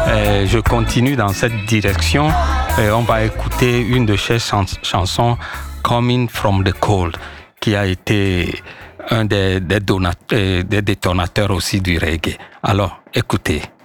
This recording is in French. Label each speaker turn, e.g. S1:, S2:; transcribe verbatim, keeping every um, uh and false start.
S1: Et je continue dans cette direction. Et on va écouter une de ces chans- chansons, Coming from the Cold, qui a été un des, des, donat- des détonateurs aussi du reggae. Alors, écoutez.